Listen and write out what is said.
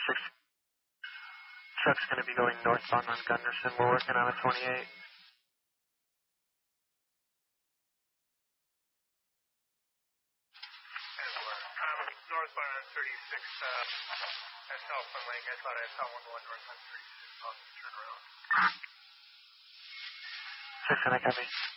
Truck's going to be going northbound on Gunderson. We're working on a 28. Northbound on 36, that's Southland Lane. I thought I saw one going north on 36. I'll turn around. 6, and I copy.